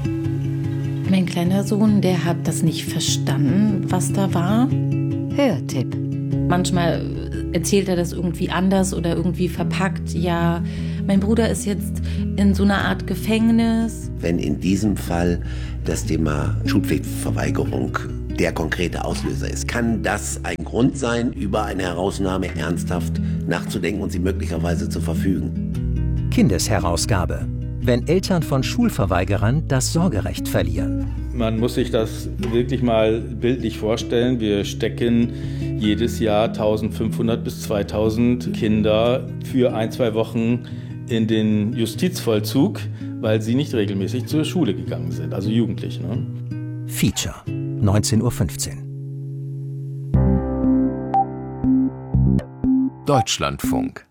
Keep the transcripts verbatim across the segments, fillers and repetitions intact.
Mein kleiner Sohn, der hat das nicht verstanden, was da war. Hörtipp. Manchmal erzählt er das irgendwie anders oder irgendwie verpackt. Ja, mein Bruder ist jetzt in so einer Art Gefängnis. Wenn in diesem Fall das Thema Schulpflichtverweigerung der konkrete Auslöser ist, kann das ein Grund sein, über eine Herausnahme ernsthaft nachzudenken und sie möglicherweise zu verfügen. Kindesherausgabe. Wenn Eltern von Schulverweigerern das Sorgerecht verlieren. Man muss sich das wirklich mal bildlich vorstellen. Wir stecken jedes Jahr eintausendfünfhundert bis zweitausend Kinder für ein, zwei Wochen in den Justizvollzug, weil sie nicht regelmäßig zur Schule gegangen sind, also Jugendliche. Ne? Feature, neunzehn Uhr fünfzehn. Deutschlandfunk.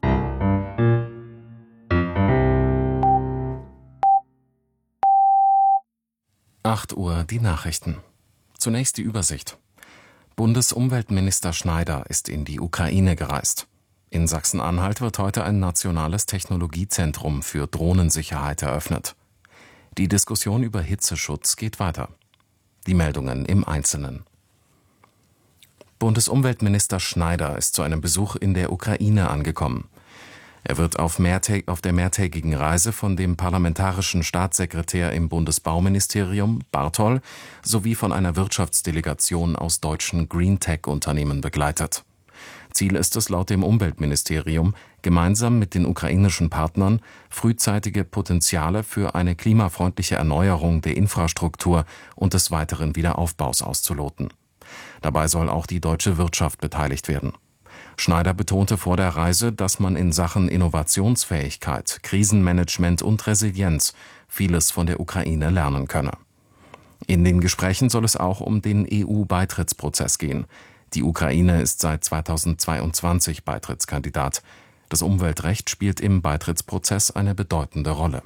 acht Uhr die Nachrichten. Zunächst die Übersicht. Bundesumweltminister Schneider ist in die Ukraine gereist. In Sachsen-Anhalt wird heute ein nationales Technologiezentrum für Drohnensicherheit eröffnet. Die Diskussion über Hitzeschutz geht weiter. Die Meldungen im Einzelnen. Bundesumweltminister Schneider ist zu einem Besuch in der Ukraine angekommen. Er wird auf, mehrtä- auf der mehrtägigen Reise von dem parlamentarischen Staatssekretär im Bundesbauministerium, Bartol, sowie von einer Wirtschaftsdelegation aus deutschen Green-Tech-Unternehmen begleitet. Ziel ist es laut dem Umweltministerium, gemeinsam mit den ukrainischen Partnern frühzeitige Potenziale für eine klimafreundliche Erneuerung der Infrastruktur und des weiteren Wiederaufbaus auszuloten. Dabei soll auch die deutsche Wirtschaft beteiligt werden. Schneider betonte vor der Reise, dass man in Sachen Innovationsfähigkeit, Krisenmanagement und Resilienz vieles von der Ukraine lernen könne. In den Gesprächen soll es auch um den E U-Beitrittsprozess gehen. Die Ukraine ist seit zweitausendzweiundzwanzig Beitrittskandidat. Das Umweltrecht spielt im Beitrittsprozess eine bedeutende Rolle.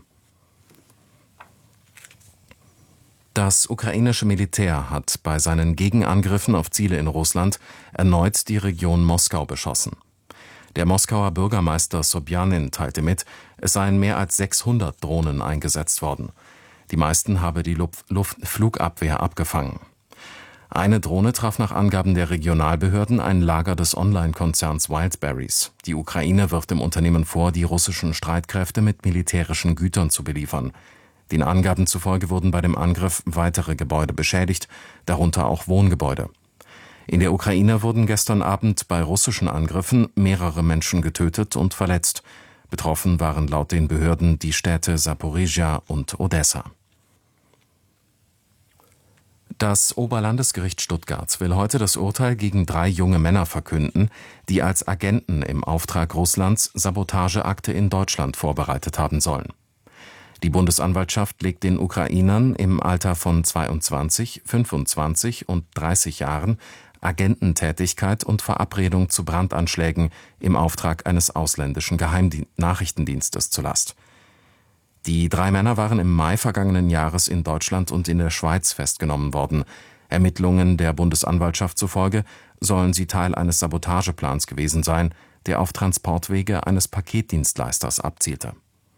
Das ukrainische Militär hat bei seinen Gegenangriffen auf Ziele in Russland erneut die Region Moskau beschossen. Der Moskauer Bürgermeister Sobjanin teilte mit, es seien mehr als sechshundert Drohnen eingesetzt worden. Die meisten habe die Luft- Luft- Flugabwehr abgefangen. Eine Drohne traf nach Angaben der Regionalbehörden ein Lager des Online-Konzerns Wildberries. Die Ukraine wirft dem Unternehmen vor, die russischen Streitkräfte mit militärischen Gütern zu beliefern. Den Angaben zufolge wurden bei dem Angriff weitere Gebäude beschädigt, darunter auch Wohngebäude. In der Ukraine wurden gestern Abend bei russischen Angriffen mehrere Menschen getötet und verletzt. Betroffen waren laut den Behörden die Städte Saporizhia und Odessa. Das Oberlandesgericht Stuttgart will heute das Urteil gegen drei junge Männer verkünden, die als Agenten im Auftrag Russlands Sabotageakte in Deutschland vorbereitet haben sollen. Die Bundesanwaltschaft legt den Ukrainern im Alter von zweiundzwanzig, fünfundzwanzig und dreißig Jahren Agententätigkeit und Verabredung zu Brandanschlägen im Auftrag eines ausländischen Geheimnachrichtendienstes zur Last. Die drei Männer waren im Mai vergangenen Jahres in Deutschland und in der Schweiz festgenommen worden. Ermittlungen der Bundesanwaltschaft zufolge sollen sie Teil eines Sabotageplans gewesen sein, der auf Transportwege eines Paketdienstleisters abzielte.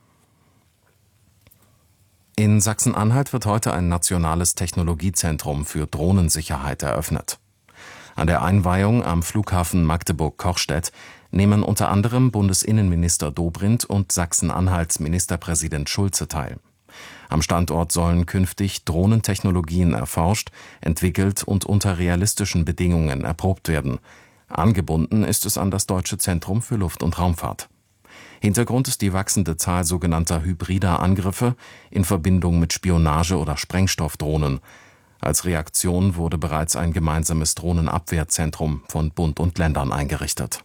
In Sachsen-Anhalt wird heute ein nationales Technologiezentrum für Drohnensicherheit eröffnet. An der Einweihung am Flughafen Magdeburg-Kochstedt nehmen unter anderem Bundesinnenminister Dobrindt und Sachsen-Anhalts Ministerpräsident Schulze teil. Am Standort sollen künftig Drohnentechnologien erforscht, entwickelt und unter realistischen Bedingungen erprobt werden. Angebunden ist es an das Deutsche Zentrum für Luft- und Raumfahrt. Hintergrund ist die wachsende Zahl sogenannter hybrider Angriffe in Verbindung mit Spionage- oder Sprengstoffdrohnen. Als Reaktion wurde bereits ein gemeinsames Drohnenabwehrzentrum von Bund und Ländern eingerichtet.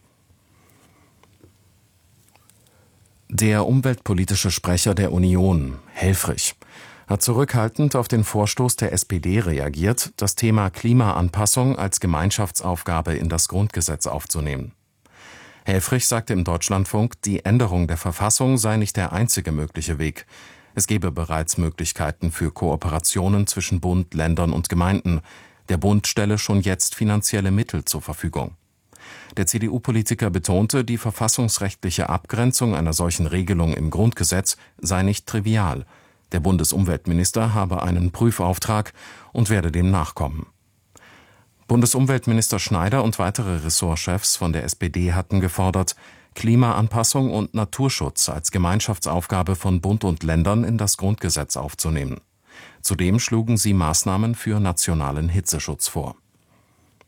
Der umweltpolitische Sprecher der Union, Helfrich, hat zurückhaltend auf den Vorstoß der S P D reagiert, das Thema Klimaanpassung als Gemeinschaftsaufgabe in das Grundgesetz aufzunehmen. Helfrich sagte im Deutschlandfunk, die Änderung der Verfassung sei nicht der einzige mögliche Weg. Es gebe bereits Möglichkeiten für Kooperationen zwischen Bund, Ländern und Gemeinden. Der Bund stelle schon jetzt finanzielle Mittel zur Verfügung. Der C D U-Politiker betonte, die verfassungsrechtliche Abgrenzung einer solchen Regelung im Grundgesetz sei nicht trivial. Der Bundesumweltminister habe einen Prüfauftrag und werde dem nachkommen. Bundesumweltminister Schneider und weitere Ressortchefs von der S P D hatten gefordert, Klimaanpassung und Naturschutz als Gemeinschaftsaufgabe von Bund und Ländern in das Grundgesetz aufzunehmen. Zudem schlugen sie Maßnahmen für nationalen Hitzeschutz vor.